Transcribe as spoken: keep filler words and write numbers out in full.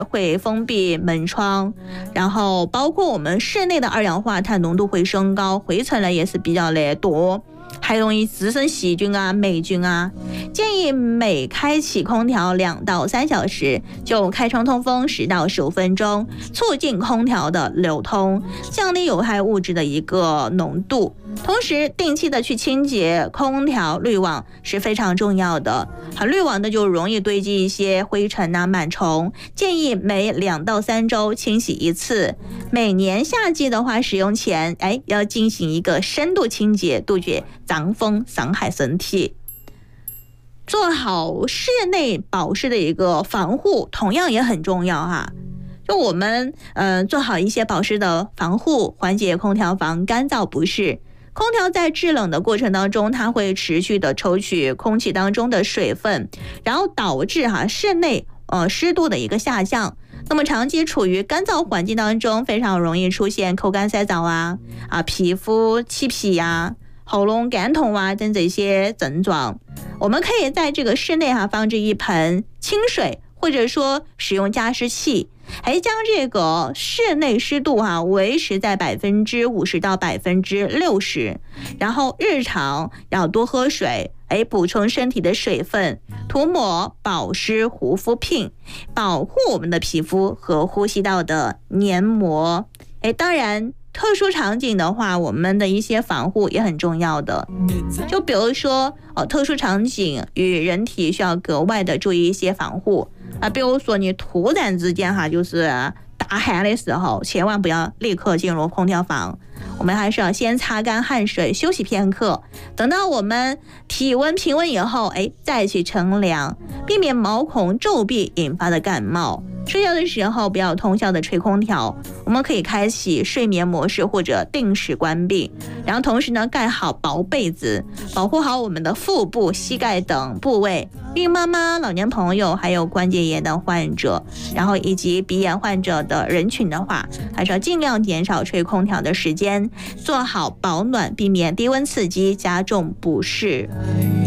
会封闭门窗，然后包括我们室内的二氧化碳浓度会升高，灰尘呢也是比较的多，还容易滋生细菌啊、霉菌啊。建议每开启空调两到三小时就开窗通风十到十五分钟，促进空调的流通，降低有害物质的一个浓度。同时，定期的去清洁空调滤网是非常重要的。好，滤网呢就容易堆积一些灰尘啊、螨虫，建议每两到三周清洗一次。每年夏季的话，使用前哎要进行一个深度清洁，杜绝脏风伤害身体。做好室内保湿的一个防护，同样也很重要哈。就我们呃做好一些保湿的防护，缓解空调房干燥不适。空调在制冷的过程当中，它会持续的抽取空气当中的水分，然后导致哈室内呃湿度的一个下降。那么长期处于干燥环境当中，非常容易出现口干舌燥啊啊皮肤起皮呀、喉咙干痛啊等这些症状。我们可以在这个室内哈放置一盆清水，或者说使用加湿器，还将这个室内湿度哈维持在百分之五十到百分之六十，然后日常要多喝水，哎，补充身体的水分，涂抹保湿护肤品，保护我们的皮肤和呼吸道的黏膜。哎，当然。特殊场景的话，我们的一些防护也很重要的，就比如说呃，特殊场景与人体需要格外的注意一些防护啊，比如说你突然之间哈，就是大汗的时候，千万不要立刻进入空调房，我们还是要先擦干汗水，休息片刻，等到我们体温平稳以后，哎，再去乘凉，避免毛孔皱闭引发的感冒。睡觉的时候不要通宵的吹空调，我们可以开启睡眠模式或者定时关闭，然后同时呢盖好薄被子，保护好我们的腹部、膝盖等部位。孕妈妈、老年朋友还有关节炎的患者，然后以及鼻炎患者的人群的话，还是要尽量减少吹空调的时间，做好保暖，避免低温刺激加重不适。